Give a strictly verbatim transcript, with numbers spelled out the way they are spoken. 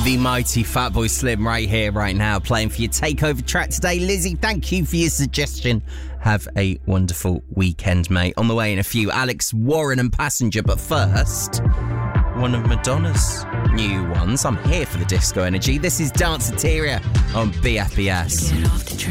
The mighty Fatboy Slim right here, right now, playing for your takeover track today. Lizzie, thank you for your suggestion. Have a wonderful weekend, mate. On the way in a few, Alex Warren and Passenger. But first, one of Madonna's new ones. I'm here for the disco energy. This is Danceteria on B F B S. Get off the train.